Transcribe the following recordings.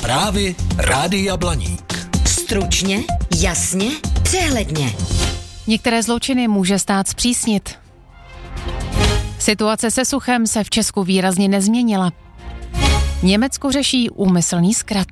Zprávy Rádia Blaník. Stručně, jasně, přehledně. Některé zločiny může stát zpřísnit. Situace se suchem se v Česku výrazně nezměnila. Německo řeší úmyslný zkrat.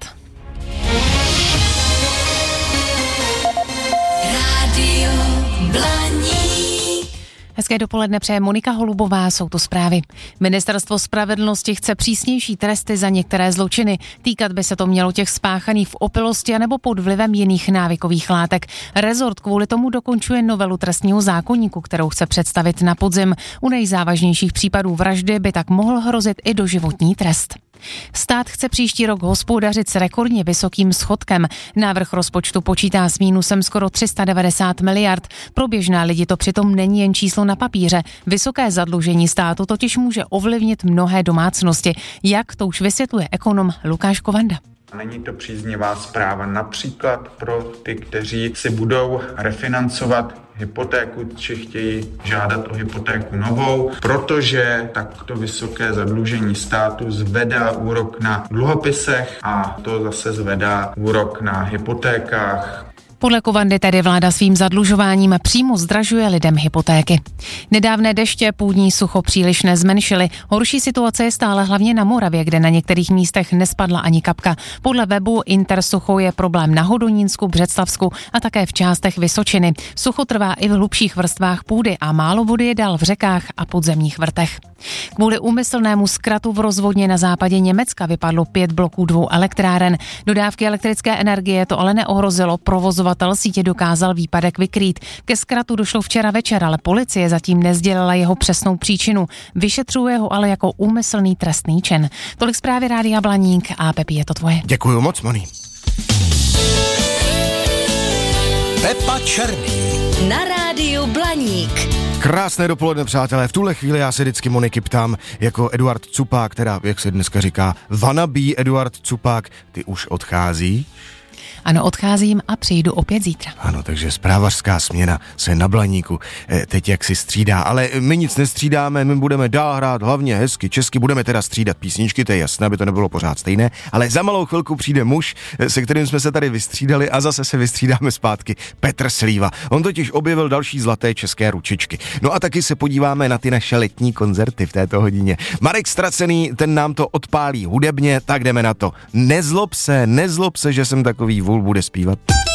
Rádio Blaník. Hezké dopoledne přeje Monika Holubová, jsou to zprávy. Ministerstvo spravedlnosti chce přísnější tresty za některé zločiny. Týkat by se to mělo těch spáchaných v opilosti anebo pod vlivem jiných návykových látek. Rezort kvůli tomu dokončuje novelu trestního zákoníku, kterou chce představit na podzim. U nejzávažnějších případů vraždy by tak mohl hrozit i doživotní trest. Stát chce příští rok hospodařit s rekordně vysokým schodkem. Návrh rozpočtu počítá s mínusem skoro 390 miliard. Pro běžná lidi to přitom není jen číslo na papíře. Vysoké zadlužení státu totiž může ovlivnit mnohé domácnosti. Jak to už vysvětluje ekonom Lukáš Kovanda. Není to příznivá zpráva například pro ty, kteří si budou refinancovat hypotéku, či chtějí žádat o hypotéku novou, protože takto vysoké zadlužení státu zvedá úrok na dluhopisech a to zase zvedá úrok na hypotékách. Podle Kovandy tedy vláda svým zadlužováním přímo zdražuje lidem hypotéky. Nedávné deště půdní sucho příliš nezmenšily. Horší situace je stále hlavně na Moravě, kde na některých místech nespadla ani kapka. Podle webu Intersucho je problém na Hodonínsku, Břeclavsku a také v částech Vysočiny. Sucho trvá i v hlubších vrstvách půdy a málo vody je dál v řekách a podzemních vrtech. Kvůli úmyslnému zkratu v rozvodně na západě Německa vypadlo 5 bloků 2 elektráren. Dodávky elektrické energie to ale neohrozilo, provozovatel sítě dokázal výpadek vykrýt. Ke zkratu došlo včera večer, ale policie zatím nesdělila jeho přesnou příčinu. Vyšetřuje ho ale jako úmyslný trestný čin. Tolik zprávy Rádia Blaník a Pepi, je to tvoje. Děkuju moc, Moni. Pepa Černý. Na Rádiu Blaník. Krásné dopoledne, přátelé. V tuhle chvíli já se vždycky Moniky ptám jako Eduard Cupák, teda, jak se dneska říká, wannabe Eduard Cupák, ty už odchází? Ano, odcházím a přijdu opět zítra. Ano, takže zprávařská směna se na Blaníku teď jak si střídá, ale my nic nestřídáme, my budeme dál hrát hlavně hezky česky, budeme teda střídat písničky, to je jasné, aby to nebylo pořád stejné, ale za malou chvilku přijde muž, se kterým jsme se tady vystřídali a zase se vystřídáme zpátky, Petr Slíva. On totiž objevil další zlaté české ručičky. No a taky se podíváme na ty naše letní koncerty v této hodině. Marek Stracený, ten nám to odpálí hudebně, tak jdeme na to. Nezlob se, že jsem takový vůl bude zpívat.